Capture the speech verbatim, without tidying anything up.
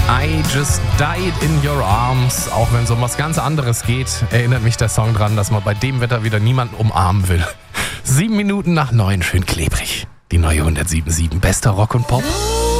I Just Died in Your Arms. Auch wenn es um was ganz anderes geht, erinnert mich der Song dran, dass man bei dem Wetter wieder niemanden umarmen will. Sieben Minuten nach neun, schön klebrig. Die neue hundertsieben Komma sieben, bester Rock und Pop.